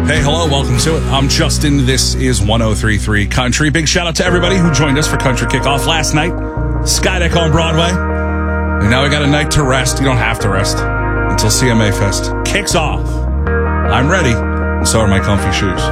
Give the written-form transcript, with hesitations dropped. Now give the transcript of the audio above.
Hey, hello, welcome to it. I'm Justin. This is 103.3 Country. Big shout out to everybody who joined us for Country Kickoff last night. Skydeck on Broadway. And now we got a night to rest. You don't have to rest until CMA Fest kicks off. I'm ready, and so are my comfy shoes.